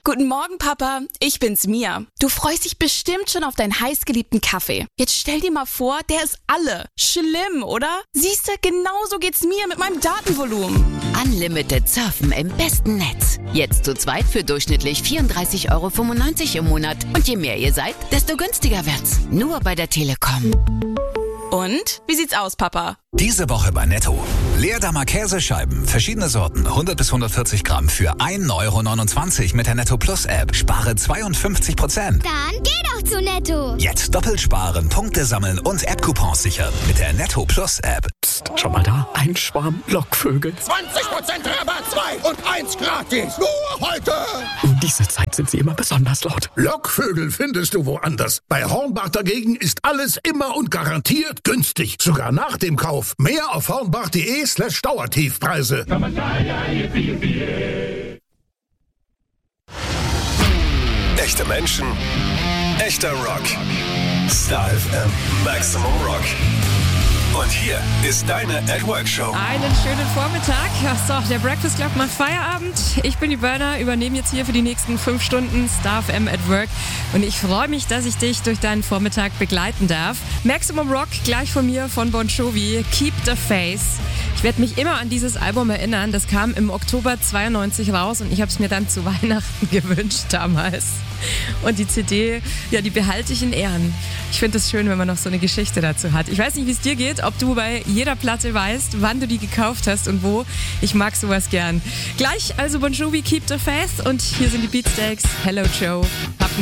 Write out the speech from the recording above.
Guten Morgen, Papa. Ich bin's, Mia. Du freust dich bestimmt schon auf deinen heißgeliebten Kaffee. Jetzt stell dir mal vor, der ist alle. Schlimm, oder? Siehste, genauso geht's mir mit meinem Datenvolumen. Unlimited surfen im besten Netz. Jetzt zu zweit für durchschnittlich 34,95 € im Monat. Und je mehr ihr seid, desto günstiger wird's. Nur bei der Telekom. Und? Wie sieht's aus, Papa? Diese Woche bei Netto. Leerdammer Käsescheiben, verschiedene Sorten, 100 bis 140 Gramm für 1,29 € mit der Netto Plus App. Spare 52%. Dann geh doch zu Netto. Jetzt doppelt sparen, Punkte sammeln und App-Coupons sichern mit der Netto Plus App. Psst, schau mal da, ein Schwarm Lockvögel. 20% Rabatt, 2 und 1 gratis. Nur heute. Um diese Zeit sind sie immer besonders laut. Lockvögel findest du woanders. Bei Hornbach dagegen ist alles immer und garantiert günstig. Sogar nach dem Kauf. Mehr auf hornbach.de/Dauertiefpreise. Echte Menschen, echter Rock. Star FM Maximum Rock. Und hier ist deine @Work-Show. Einen schönen Vormittag. So, der Breakfast Club macht Feierabend. Ich bin die Burner, übernehme jetzt hier für die nächsten 5 Stunden Star FM at Work. Und ich freue mich, dass ich dich durch deinen Vormittag begleiten darf. Maximum Rock, gleich von mir, von Bon Jovi, Keep the Faith. Ich werde mich immer an dieses Album erinnern. Das kam im Oktober 92 raus und ich habe es mir dann zu Weihnachten gewünscht damals. Und die CD, ja, die behalte ich in Ehren. Ich finde es schön, wenn man noch so eine Geschichte dazu hat. Ich weiß nicht, wie es dir geht, ob du bei jeder Platte weißt, wann du die gekauft hast und wo. Ich mag sowas gern. Gleich also Bon Jovi, Keep the Faith und hier sind die Beatsteaks. Hello Joe.